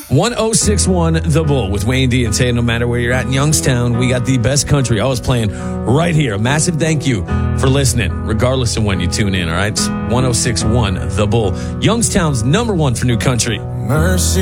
1061 The Bull with Wayne D and Tay. No matter where you're at in Youngstown, we got the best country always playing right here. A massive thank you for listening, regardless of when you tune in, all right? It's 1061 The Bull, Youngstown's number one for new country. Mercy.